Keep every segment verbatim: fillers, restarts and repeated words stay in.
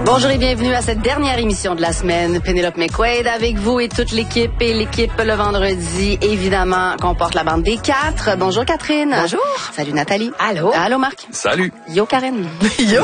Bonjour et bienvenue à cette dernière émission de la semaine. Pénélope McQuaid avec vous et toute l'équipe. Et l'équipe, le vendredi, évidemment, comporte la bande des quatre. Bonjour Catherine. Bonjour. Salut Nathalie. Allô. Allô Marc. Salut. Yo Karen. Yo.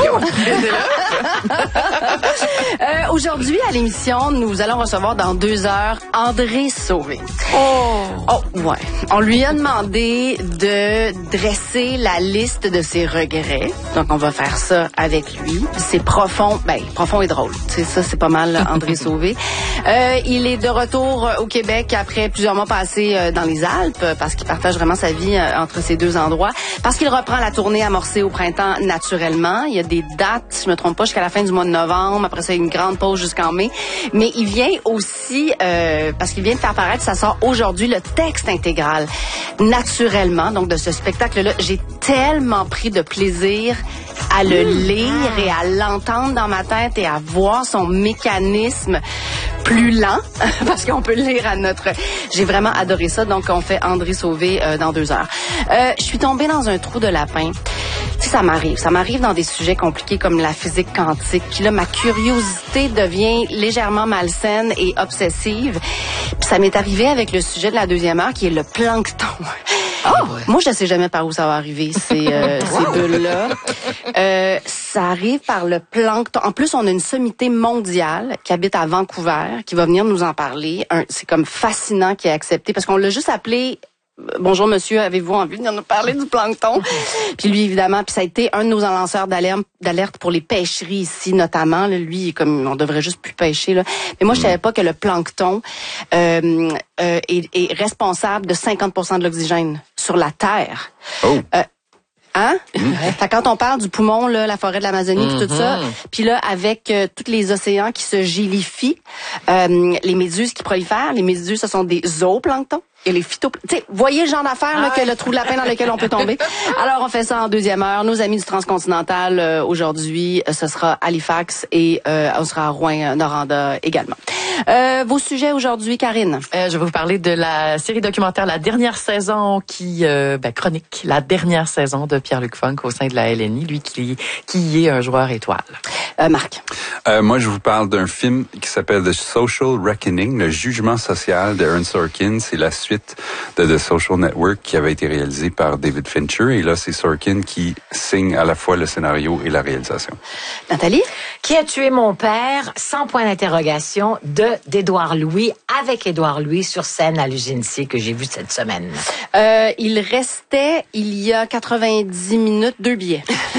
euh, Aujourd'hui, à l'émission, nous allons recevoir dans deux heures André Sauvé. Oh. Oh, ouais. On lui a demandé de dresser la liste de ses regrets. Donc, on va faire ça avec lui. C'est profond, ben, profond et drôle. C'est ça, c'est pas mal, André Sauvé. Euh, il est de retour au Québec après plusieurs mois passés euh, dans les Alpes parce qu'il partage vraiment sa vie euh, entre ces deux endroits. Parce qu'il reprend la tournée amorcée au printemps naturellement. Il y a des dates, si je me trompe pas, jusqu'à la fin du mois de novembre. Après ça, il y a une grande pause jusqu'en mai. Mais il vient aussi, euh, parce qu'il vient de faire paraître, ça sort aujourd'hui, le texte intégral naturellement. Donc, de ce spectacle-là, j'ai tellement pris de plaisir à le lire et à l'entendre dans ma tête et à voir son mécanisme plus lent, parce qu'on peut le lire à notre... J'ai vraiment adoré ça, donc on fait André Sauvé euh, dans deux heures. Euh, je suis tombée dans un trou de lapin. Tu sais, ça m'arrive. Ça m'arrive dans des sujets compliqués comme la physique quantique. Puis là, ma curiosité devient légèrement malsaine et obsessive. Puis ça m'est arrivé avec le sujet de la deuxième heure, qui est le plancton. Oh, moi, je ne sais jamais par où ça va arriver, ces, euh, ces bulles-là. Euh, ça arrive par le plancton. En plus, on a une sommité mondiale qui habite à Vancouver, qui va venir nous en parler. Un, c'est comme fascinant qui est accepté, parce qu'on l'a juste appelé... Bonjour monsieur, avez-vous envie de nous parler du plancton? Puis lui, évidemment, puis ça a été un de nos lanceurs d'alerte, d'alerte pour les pêcheries ici, notamment. Là, lui, comme on devrait juste plus pêcher. Là. Mais moi, je savais pas que le plancton euh, euh, est, est responsable de cinquante pour cent de l'oxygène sur la Terre. Oh. Euh, Hein? Mmh. Fait, quand on parle du poumon, là, la forêt de l'Amazonie, mmh. tout ça, puis là, avec euh, tous les océans qui se gélifient, euh, les méduses qui prolifèrent, les méduses, ce sont des zooplanctons. Et les phytoplanctons. Tu sais, voyez le genre d'affaires là, que le trou de lapin dans lequel on peut tomber. Alors, on fait ça en deuxième heure. Nos amis du Transcontinental, euh, aujourd'hui, ce sera Halifax et euh, on sera à Rouyn-Noranda également. Euh, vos sujets aujourd'hui, Karine? Euh, je vais vous parler de la série documentaire La Dernière Saison qui euh, ben, chronique la dernière saison de Pierre-Luc Funk au sein de la L N I, lui qui, qui est un joueur étoile. Euh, Marc? Euh, moi, je vous parle d'un film qui s'appelle The Social Reckoning, le jugement social de Aaron Sorkin. C'est la suite de The Social Network qui avait été réalisé par David Fincher. Et là, c'est Sorkin qui signe à la fois le scénario et la réalisation. Nathalie? Qui a tué mon père? Sans point d'interrogation de d'Édouard Louis, avec Édouard Louis sur scène à l'U G N C que j'ai vu cette semaine. Euh, il restait, il y a quatre-vingt-dix minutes, deux billets.